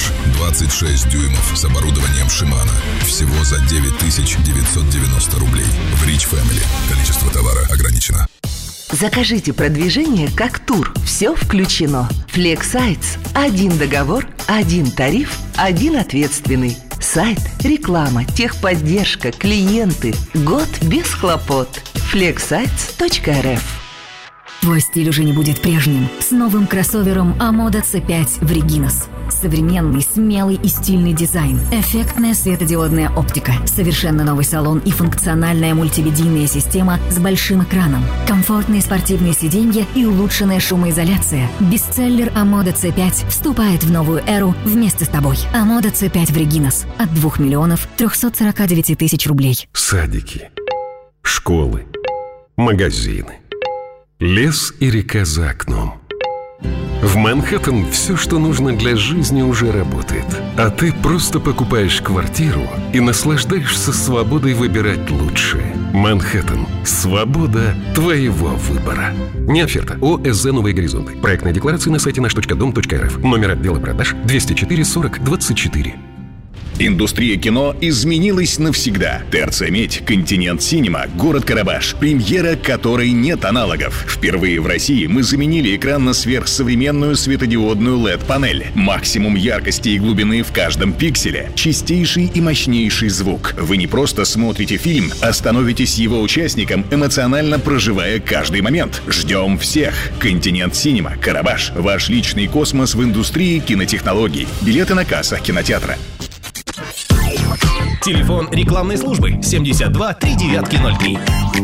Карабаш. 26 дюймов с оборудованием Шимано. Всего за 9990 рублей. В Rich Family. Количество товара ограничено. Закажите продвижение как тур. Все включено. Флексайтс. Один договор, один тариф, один ответственный. Сайт, реклама, техподдержка, клиенты. Год без хлопот. flexsites.rf. Твой стиль уже не будет прежним. С новым кроссовером Amoda C5 в Reginos. Современный, смелый и стильный дизайн. Эффектная светодиодная оптика. Совершенно новый салон и функциональная мультимедийная система с большим экраном. Комфортные спортивные сиденья и улучшенная шумоизоляция. Бестселлер Amoda C5 вступает в новую эру вместе с тобой. Amoda C5 в Reginos. От 2 миллионов 349 тысяч рублей. Садики, школы, магазины. Лес и река за окном. В Манхэттен все, что нужно для жизни, уже работает. А ты просто покупаешь квартиру и наслаждаешься свободой выбирать лучшее. Манхэттен. Свобода твоего выбора. Не оферта. ОСЗ «Новые горизонты». Проектная декларация на сайте наш.дом.рф. Номер отдела продаж 204 40 24. Индустрия кино изменилась навсегда. ТРЦ «Медь», «Континент Синема», город Карабаш. Премьера, которой нет аналогов. Впервые в России мы заменили экран на сверхсовременную светодиодную LED-панель. Максимум яркости и глубины в каждом пикселе. Чистейший и мощнейший звук. Вы не просто смотрите фильм, а становитесь его участником, эмоционально проживая каждый момент. Ждем всех. «Континент Синема», Карабаш. Ваш личный космос в индустрии кинотехнологий. Билеты на кассах кинотеатра. Телефон рекламной службы 72 3903.